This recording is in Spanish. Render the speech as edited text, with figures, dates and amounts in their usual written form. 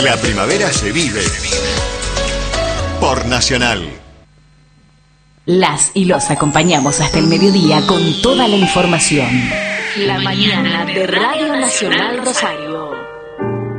La primavera se vive por Nacional. Las y los acompañamos hasta el mediodía con toda la información. La mañana de Radio Nacional Rosario.